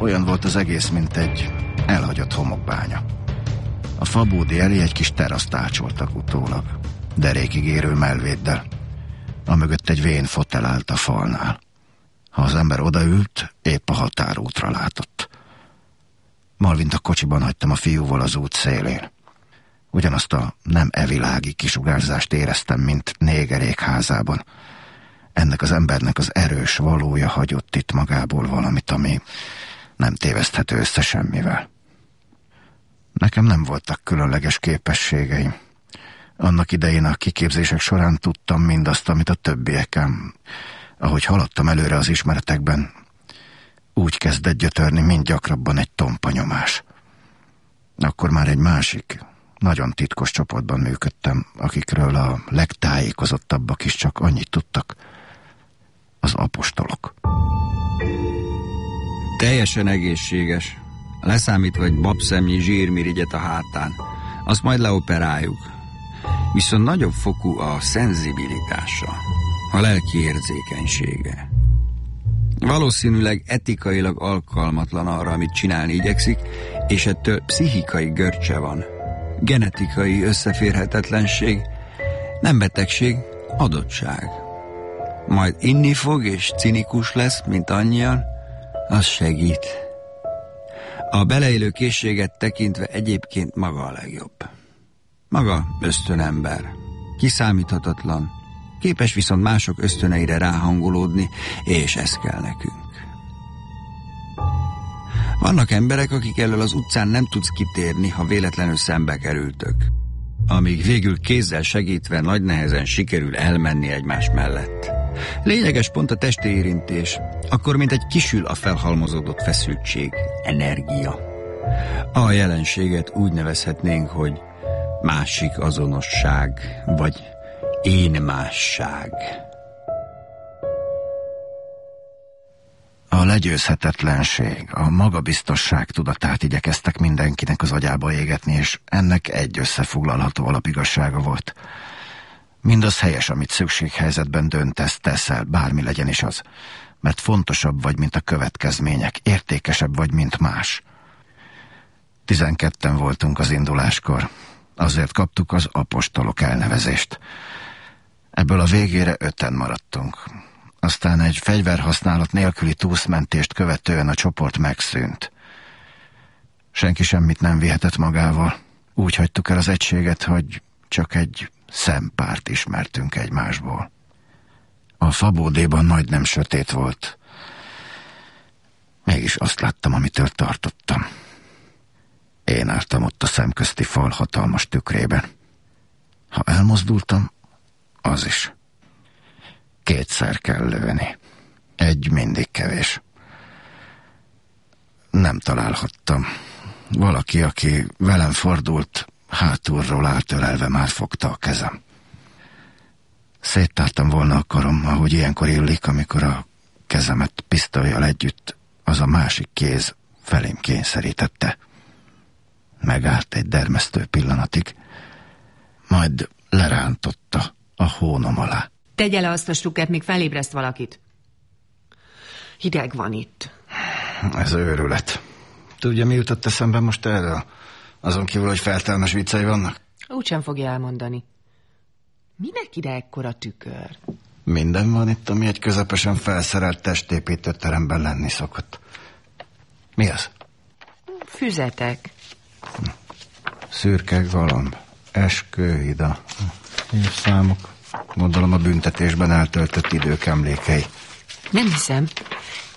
olyan volt az egész, mint egy elhagyott homokbánya. A fabódi elé egy kis teraszt ácsoltak utólag, derékig érő mellvéddel. Amögött egy vén fotel állt a falnál. Ha az ember odaült, épp a határútra látott. Malvint a kocsiban hagytam a fiúval az út szélén. Ugyanazt a nem evilági kisugárzást éreztem, mint négerék házában. Ennek az embernek az erős valója hagyott itt magából valamit, ami nem téveszthető össze semmivel. Nekem nem voltak különleges képességeim. Annak idején a kiképzések során tudtam mindazt, amit a többieken. Ahogy haladtam előre az ismeretekben, úgy kezdett gyötörni mind gyakrabban egy tompa nyomás. Akkor már egy másik, nagyon titkos csoportban működtem, akikről a legtájékozottabbak is csak annyit tudtak: az apostolok. Teljesen egészséges. Leszámítva egy babszemnyi zsírmirigyet a hátán. Azt majd leoperáljuk. Viszont nagyobb fokú a szenzibilitása, a lelki érzékenysége. Valószínűleg etikailag alkalmatlan arra, amit csinálni igyekszik, és ettől pszichikai görcse van. Genetikai összeférhetetlenség, nem betegség, adottság. Majd inni fog és cinikus lesz, mint annyian, az segít. A beleélő készséget tekintve egyébként maga a legjobb. Maga ösztönember, kiszámíthatatlan, képes viszont mások ösztöneire ráhangolódni, és ez kell nekünk. Vannak emberek, akik elől az utcán nem tudsz kitérni, ha véletlenül szembe kerültök. Amíg végül kézzel segítve nagy nehezen sikerül elmenni egymás mellett. Lényeges pont a testi érintés, akkor mint egy kisül a felhalmozódott feszültség, energia. A jelenséget úgy nevezhetnénk, hogy másik azonosság, vagy én másság. A legyőzhetetlenség, a magabiztosság tudatát igyekeztek mindenkinek az agyába égetni, és ennek egy összefoglalható alapigazsága volt. Mindaz helyes, amit szükséghelyzetben döntesz, teszel, bármi legyen is az, mert fontosabb vagy, mint a következmények, értékesebb vagy, mint más. 12-en voltunk az induláskor, azért kaptuk az apostolok elnevezést. Ebből a végére 5-en maradtunk. Aztán egy fegyverhasználat nélküli túszmentést követően a csoport megszűnt. Senki semmit nem vihetett magával. Úgy hagytuk el az egységet, hogy csak egy szempárt ismertünk egymásból. A fabódéban majdnem sötét volt. Mégis azt láttam, amitől tartottam. Én álltam ott a szemközti fal hatalmas tükrében. Ha elmozdultam, az is. 2-szer kell lőni. 1 mindig kevés. Nem találhattam. Valaki, aki velem fordult, hátulról átölelve már fogta a kezem. Széttártam volna a karom, ahogy ilyenkor illik, amikor a kezemet pisztollyal együtt az a másik kéz felém kényszerítette. Megállt egy dermesztő pillanatig, majd lerántotta a hónom alá. Tegye le azt a stukkert, még felébreszt valakit. Hideg van itt. Ez őrület. Tudja, mi jutott eszembe most erről? Azon kívül, hogy fertelmes viccei vannak? Úgysem fogja elmondani. Minek ide ekkora tükör? Minden van itt, ami egy közepesen felszerelt testépítő teremben lenni szokott. Mi az? Füzetek. Szürke galamb, eskőhida, évszámok. Gondolom a büntetésben eltöltött idők emlékei. Nem hiszem.